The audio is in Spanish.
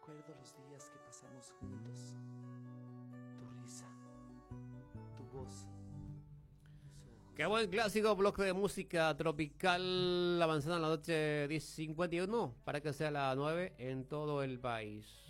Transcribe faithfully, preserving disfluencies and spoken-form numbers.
Recuerdo los días que pasamos juntos, tu risa, tu voz. Qué buen clásico, bloque de música tropical, avanzando en la noche diez cincuenta y uno para que sea las nueve en todo el país.